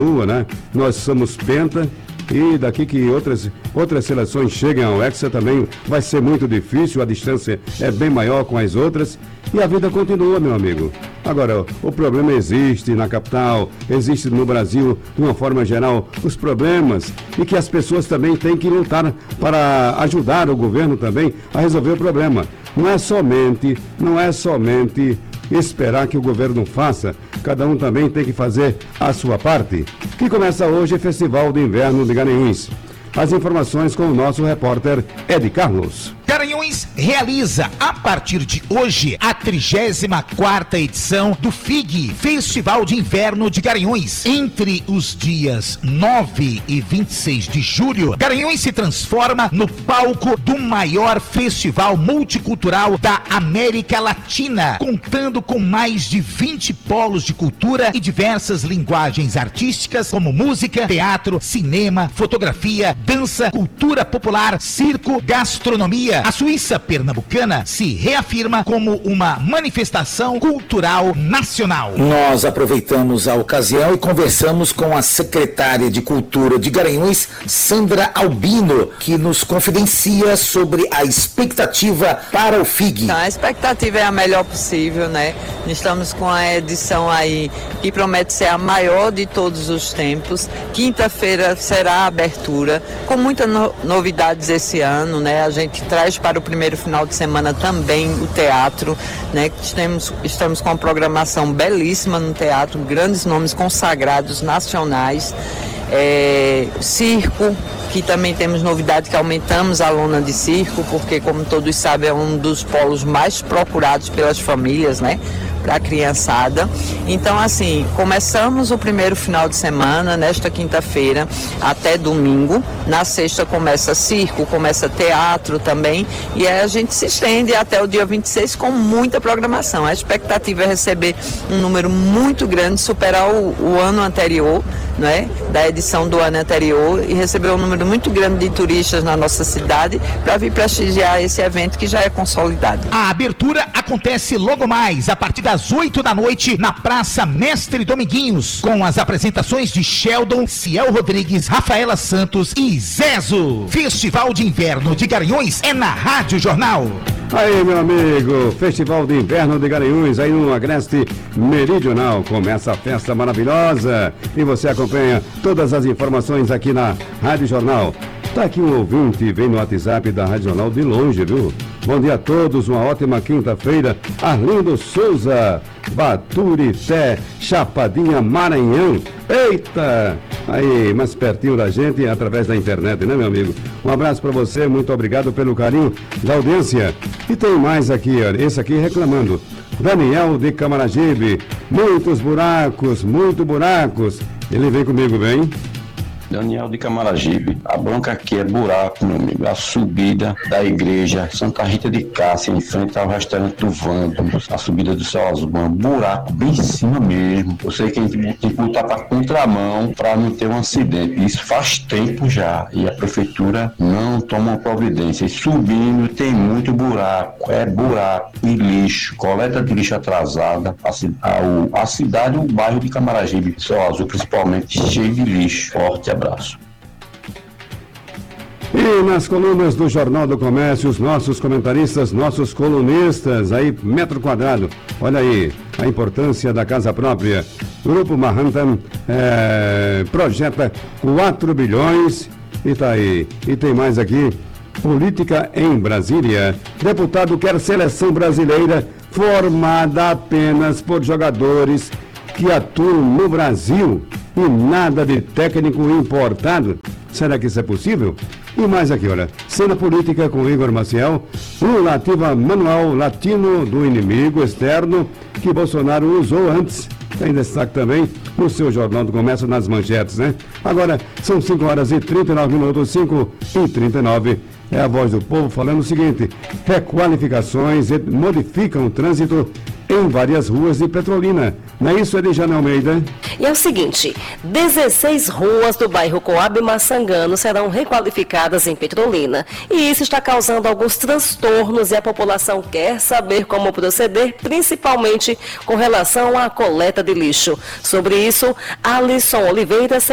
né? Nós somos penta e daqui que outras seleções cheguem ao Hexa também vai ser muito difícil, a distância é bem maior com as outras e a vida continua, meu amigo. Agora, o problema existe na capital, existe no Brasil, de uma forma geral, os problemas e que as pessoas também têm que lutar para ajudar o governo também a resolver o problema. Não é somente esperar que o governo faça, cada um também tem que fazer a sua parte. Que começa hoje o Festival de Inverno de Garanhuns. As informações com o nosso repórter Ed Carlos. Garanhuns realiza, a partir de hoje, a 34ª edição do FIG, Festival de Inverno de Garanhuns. Entre os dias 9 e 26 de julho, Garanhuns se transforma no palco do maior festival multicultural da América Latina, contando com mais de 20 polos de cultura e diversas linguagens artísticas, como música, teatro, cinema, fotografia, dança, cultura popular, circo, gastronomia. A Suíça pernambucana se reafirma como uma manifestação cultural nacional. Nós aproveitamos a ocasião e conversamos com a secretária de Cultura de Garanhuns, Sandra Albino, que nos confidencia sobre a expectativa para o FIG. Então, a expectativa é a melhor possível, né? Estamos com a edição aí que promete ser a maior de todos os tempos. Quinta-feira será a abertura, com muitas novidades esse ano, né? A gente traz para o primeiro final de semana também o teatro, né? Estamos com uma programação belíssima no teatro, grandes nomes consagrados nacionais, circo, que também temos novidade, que aumentamos a lona de circo, porque, como todos sabem, é um dos polos mais procurados pelas famílias, né? Para a criançada. Então, assim, começamos o primeiro final de semana, nesta quinta-feira, até domingo. Na sexta começa circo, começa teatro também, e aí a gente se estende até o dia 26 com muita programação. A expectativa é receber um número muito grande, superar o ano anterior, né, da edição do ano anterior, e receber um número muito grande de turistas na nossa cidade para vir prestigiar esse evento que já é consolidado. A abertura acontece logo mais, a partir das 8 da noite, na Praça Mestre Dominguinhos, com as apresentações de Sheldon, Ciel Rodrigues, Rafaela Santos e Zezo. Festival de Inverno de Garanhuns é na Rádio Jornal. Aí, meu amigo, Festival de Inverno de Garanhuns, aí no Agreste Meridional. Começa a festa maravilhosa e você acompanha todas as informações aqui na Rádio Jornal. Tá aqui um ouvinte, vem no WhatsApp da Rádio Jornal de longe, viu? Bom dia a todos, uma ótima quinta-feira. Arlindo Souza, Baturité, Chapadinha, Maranhão. Eita! Aí, mais pertinho da gente, através da internet, né, meu amigo? Um abraço para você, muito obrigado pelo carinho da audiência. E tem mais aqui, ó, esse aqui reclamando. Daniel de Camaragibe, muitos buracos, muito buracos. Ele vem comigo, vem. Daniel de Camaragibe, a bronca aqui é buraco, meu amigo. A subida da igreja Santa Rita de Cássia, em frente ao restaurante do Vando, a subida do Céu Azul, buraco bem em cima mesmo. Eu sei que a gente tem que lutar para contramão para não ter um acidente. Isso faz tempo já e a prefeitura não toma providência. E subindo tem muito buraco, é buraco e lixo, coleta de lixo atrasada. A cidade, o bairro de Camaragibe, Céu Azul principalmente, cheio de lixo. Forte abraço. E nas colunas do Jornal do Comércio, os nossos comentaristas, nossos colunistas, aí, metro quadrado. Olha aí, a importância da casa própria. Grupo Manhattan projeta 4 bilhões e tá aí. E tem mais aqui, política em Brasília. Deputado quer seleção brasileira formada apenas por jogadores que atuam no Brasil e nada de técnico importado. Será que isso é possível? E mais aqui, olha, cena política com Igor Maciel, Lula ativa manual latino do inimigo externo que Bolsonaro usou antes. Tem destaque também no seu Jornal do Comércio, nas manchetes, né? Agora, são 5 horas e 39 minutos, 5 e 39. É a Voz do Povo falando o seguinte: requalificações modificam o trânsito em várias ruas de Petrolina. Não é isso, Elijane Almeida? E é o seguinte, 16 ruas do bairro Coab Maçangano serão requalificadas em Petrolina. E isso está causando alguns transtornos e a população quer saber como proceder, principalmente com relação à coleta de lixo. Sobre isso, Alisson Oliveira,